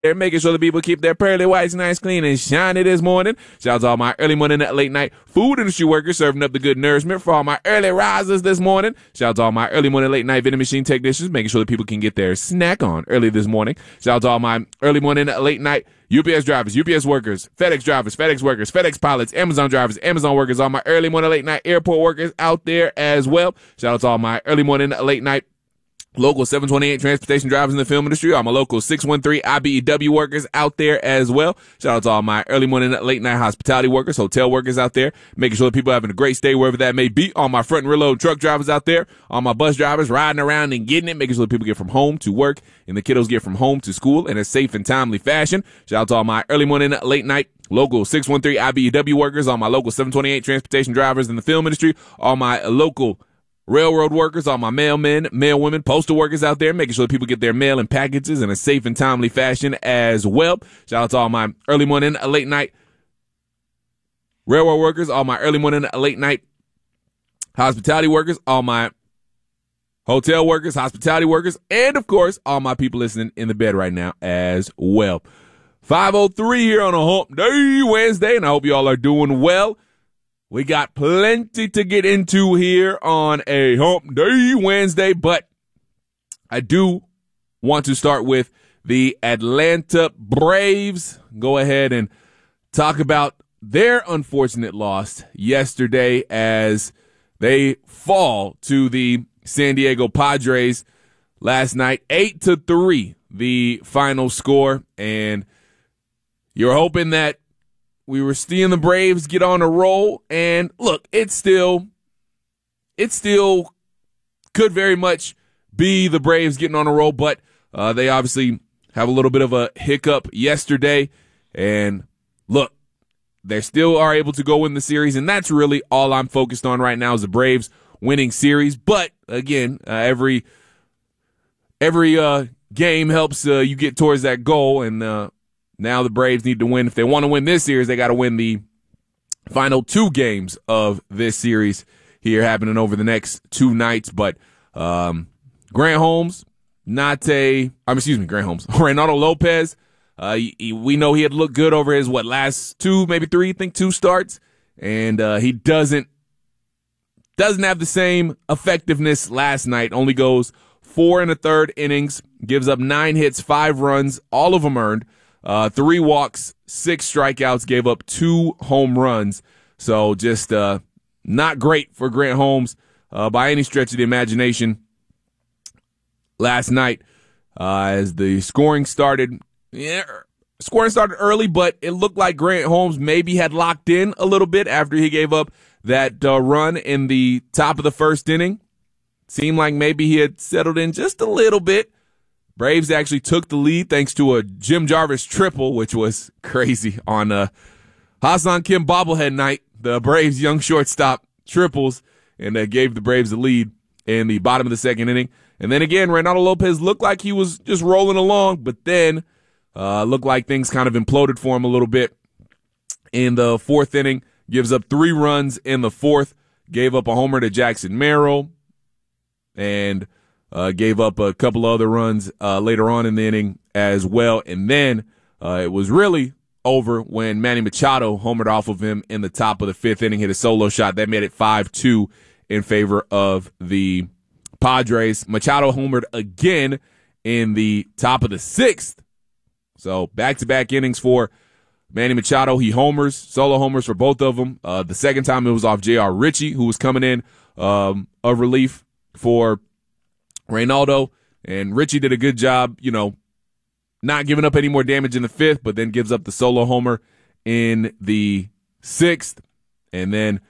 They're making sure the people keep their pearly whites nice, clean, and shiny this morning. Shout out to all my early morning, late night food industry workers serving up the good nourishment for all my early risers this morning. Shout out to all my early morning, late night vending machine technicians, making sure that people can get their snack on early this morning. Shout out to all my early morning, late night UPS drivers, UPS workers, FedEx drivers, FedEx workers, FedEx pilots, Amazon drivers, Amazon workers, all my early morning, late night airport workers out there as well. Shout out to all my early morning, late night local 728 transportation drivers in the film industry, all my local 613 IBEW workers out there as well. Shout out to all my early morning, late night hospitality workers, hotel workers out there, making sure that people are having a great stay wherever that may be. All my front and rear load truck drivers out there, all my bus drivers riding around and getting it, making sure that people get from home to work and the kiddos get from home to school in a safe and timely fashion. Shout out to all my early morning, late night local 613 IBEW workers, all my local 728 transportation drivers in the film industry, all my local railroad workers, all my mailmen, mailwomen, postal workers out there, making sure that people get their mail and packages in a safe and timely fashion as well. Shout out to all my early morning, late night railroad workers, all my early morning, late night hospitality workers, all my hotel workers, hospitality workers, and of course, all my people listening in the bed right now as well. 5:03 here on a Hump Day Wednesday, and I hope you all are doing well. We got plenty to get into here on a Hump Day Wednesday, but I do want to start with the Atlanta Braves. Go ahead and talk about their unfortunate loss yesterday as they fall to the San Diego Padres last night. 8-3, the final score, and you're hoping that we were seeing the Braves get on a roll, and look, it still could very much be the Braves getting on a roll, but they obviously have a little bit of a hiccup yesterday, and look, they still are able to go win the series, and that's really all I'm focused on right now is the Braves winning series. But again, every game helps you get towards that goal, and now the Braves need to win. If they want to win this series, they got to win the final two games of this series here happening over the next two nights. But Grant Holmes, Reynaldo Lopez, we know he had looked good over his, last two, maybe three, I think two starts. And he doesn't have the same effectiveness last night. Only goes 4 1/3 innings, gives up 9 hits, 5 runs, all of them earned. 3 walks, 6 strikeouts, gave up 2 home runs. So just not great for Grant Holmes by any stretch of the imagination last night as the scoring started. Scoring started early, but it looked like Grant Holmes maybe had locked in a little bit after he gave up that run in the top of the first inning. Seemed like maybe he had settled in just a little bit. Braves actually took the lead thanks to a Jim Jarvis triple, which was crazy on Ha-Seong Kim bobblehead night. The Braves young shortstop triples and gave the Braves the lead in the bottom of the second inning. And then again, Reynaldo Lopez looked like he was just rolling along, but then looked like things kind of imploded for him a little bit in the fourth inning. Gives up 3 runs in the fourth, gave up a homer to Jackson Merrill, and gave up a couple of other runs later on in the inning as well. And then it was really over when Manny Machado homered off of him in the top of the 5th inning, hit a solo shot. That made it 5-2 in favor of the Padres. Machado homered again in the top of the 6th. So back-to-back innings for Manny Machado. He homers, solo homers for both of them. The second time it was off J.R. Ritchie, who was coming in of relief for Reynaldo, and Ritchie did a good job, not giving up any more damage in the 5th, but then gives up the solo homer in the 6th. And then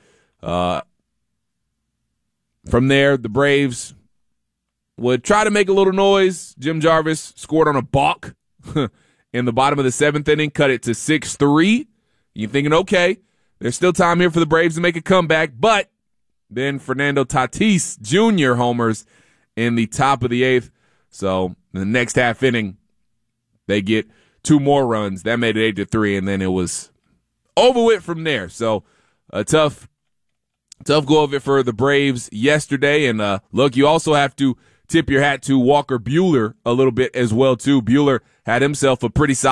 from there, the Braves would try to make a little noise. Jim Jarvis scored on a balk in the bottom of the 7th inning, cut it to 6-3. You're thinking, okay, there's still time here for the Braves to make a comeback, but then Fernando Tatis Jr. homers in the top of the 8th. So in the next half inning, they get 2 more runs. That made it 8-3, and then it was over with from there. So a tough go of it for the Braves yesterday. And look, you also have to tip your hat to Walker Buehler a little bit as well, too. Buehler had himself a pretty solid